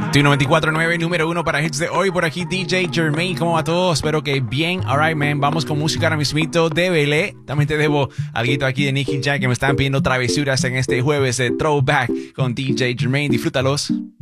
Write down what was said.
Tu 94.9, número 1 para hits de hoy. Por aquí DJ Jermaine, ¿cómo va todo? Espero que bien. Alright, man, vamos con música ahora mismito de Belé. También te debo algo aquí de Nicky Jam que me están pidiendo travesuras en este jueves de Throwback con DJ Jermaine. Disfrútalos.